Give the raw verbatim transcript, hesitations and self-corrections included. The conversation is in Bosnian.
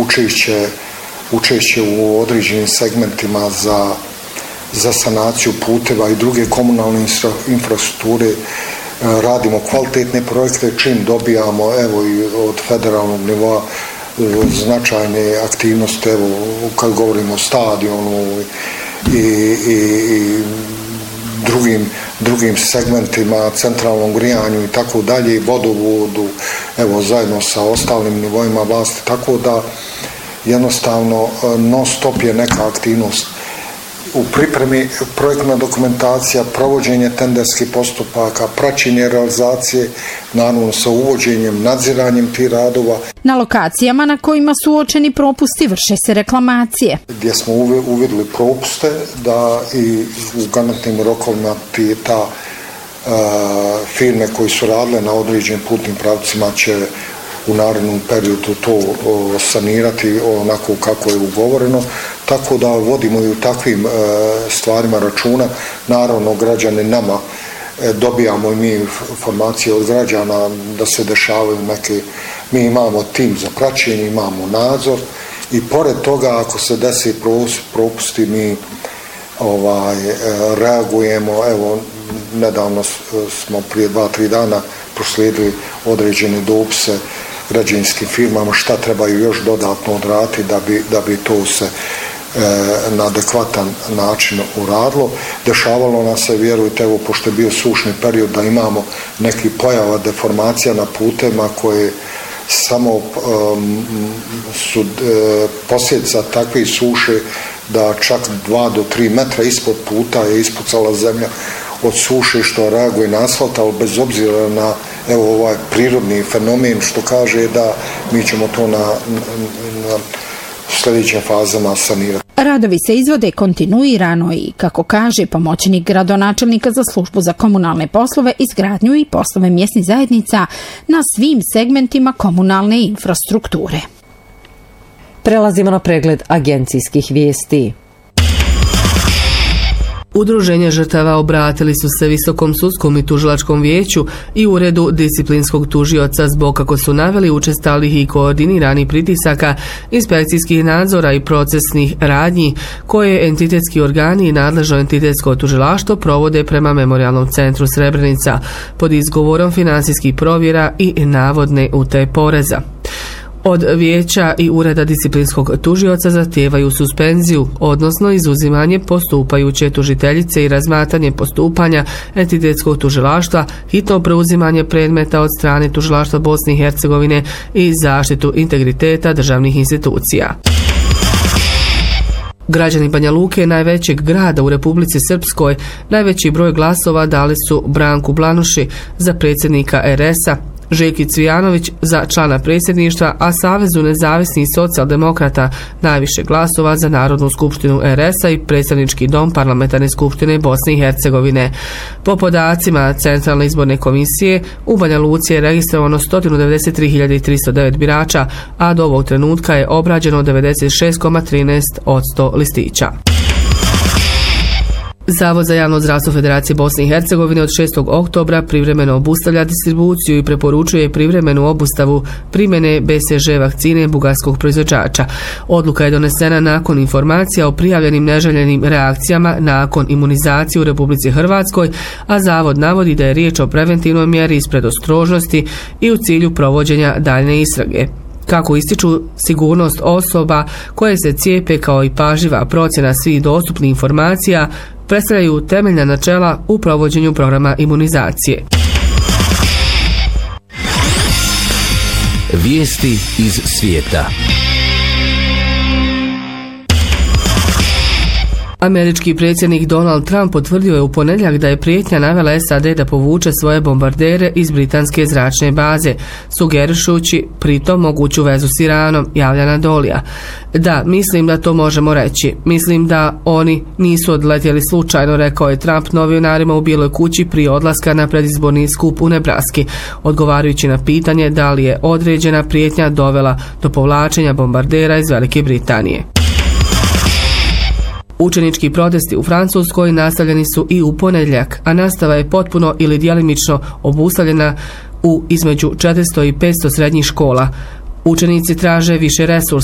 učešće, učešće u određenim segmentima za, za sanaciju puteva i druge komunalne infrastrukture. Radimo kvalitetne projekte, čim dobijamo evo i od federalnog nivoa značajne aktivnosti, evo kad govorimo o stadionu i, i, i drugim, drugim segmentima, centralnom grijanju i tako dalje, vodovodu, evo zajedno sa ostalim nivoima vlasti, tako da jednostavno non stop je neka aktivnost. U pripremi projektna dokumentacija, provođenje tenderskih postupaka, praćenje realizacije, naravno sa uvođenjem, nadziranjem tih radova. Na lokacijama na kojima su uočeni propusti vrše se reklamacije. Gdje smo uvidjeli propuste da i u garantnim rokovima ta uh, firme koji su radile na određenim putnim pravcima će u narednom periodu to o, sanirati onako kako je ugovoreno, tako da vodimo i u takvim e, stvarima računa. Naravno, građani nama e, dobijamo i mi informacije od građana da se dešavaju neke, mi imamo tim za praćenje, imamo nadzor i pored toga ako se desi propusti mi ovaj, e, reagujemo. Evo, nedavno smo prije dva, tri dana proslijedili određene dopise građevinskim firmama šta trebaju još dodatno odraditi da bi, da bi to se e, na adekvatan način uradilo. Dešavalo nas se, vjerujte, evo, pošto je bio sušni period, da imamo neki pojava deformacija na putevima koje samo um, su e, posljedica takve suše da čak dva do tri metra ispod puta je ispucala zemlja od suše što reaguje na asfalt, ali bez obzira na evo ovaj prirodni fenomen što kaže da mi ćemo to na, na, na sljedećim fazama sanirati. Radovi se izvode kontinuirano i, kako kaže pomoćnik gradonačelnika za službu za komunalne poslove, izgradnju i poslove mjesnih zajednica na svim segmentima komunalne infrastrukture. Prelazimo na pregled agencijskih vijesti. Udruženja žrtava obratili su se Visokom sudskom i tužilačkom vijeću i Uredu disciplinskog tužioca zbog, kako su naveli, učestalih i koordiniranih pritisaka, inspekcijskih nadzora i procesnih radnji koje entitetski organi i nadležno entitetsko tužilaštvo provode prema Memorijalnom centru Srebrenica pod izgovorom finansijskih provjera i navodne utaje poreza. Od vijeća i Ureda disciplinskog tužioca zahtijevaju suspenziju, odnosno izuzimanje postupajuće tužiteljice i razmatranje postupanja entitetskog tužilaštva, hitno preuzimanje predmeta od strane tužilaštva Bosne i Hercegovine i zaštitu integriteta državnih institucija. Građani Banja Luke, najvećeg grada u Republici Srpskoj, najveći broj glasova dali su Branku Blanuši za predsjednika er es a, Željki Cvijanović za člana predsjedništva, a Savezu nezavisnih socijaldemokrata najviše glasova za Narodnu skupštinu er es a i predstavnički dom Parlamentarne skupštine Bosne i Hercegovine. Po podacima Centralne izborne komisije, u Banja Luci je registrovano sto devedeset tri hiljade tristo devet birača, a do ovog trenutka je obrađeno devedeset šest zarez trinaest posto listića. Zavod za javno zdravstvo Federacije Bosne i Hercegovine od šestog oktobra privremeno obustavlja distribuciju i preporučuje privremenu obustavu primjene be ce že vakcine bugarskog proizvođača. Odluka je donesena nakon informacija o prijavljenim neželjenim reakcijama nakon imunizacije u Republici Hrvatskoj, a zavod navodi da je riječ o preventivnoj mjeri iz predostrožnosti i u cilju provođenja daljne istrage. Kako ističu, sigurnost osoba koje se cijepe kao i pažljiva procjena svih dostupnih informacija predstavljaju temeljna načela u provođenju programa imunizacije. Vijesti iz svijeta. Američki predsjednik Donald Trump potvrdio je u ponedjeljak da je prijetnja navela es a de da povuče svoje bombardere iz britanske zračne baze, sugerišući pritom moguću vezu s Iranom, javlja Anadolija. Da, mislim da to možemo reći. Mislim da oni nisu odletjeli slučajno, rekao je Trump novinarima u Bijeloj kući prije odlaska na predizborni skup u Nebraski, odgovarajući na pitanje da li je određena prijetnja dovela do povlačenja bombardera iz Velike Britanije. Učenički protesti u Francuskoj nastavljeni su i u ponedjeljak, a nastava je potpuno ili djelimično obustavljena u između četiristo i petsto srednjih škola. Učenici traže više resursa